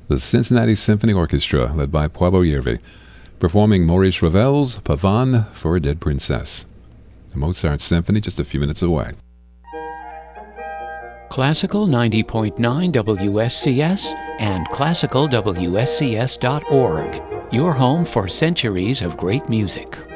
the Cincinnati Symphony Orchestra, led by Poivo Yervi, performing Maurice Ravel's Pavane for a Dead Princess. The Mozart Symphony just a few minutes away. Classical 90.9 WSCS and classicalwscs.org, your home for centuries of great music.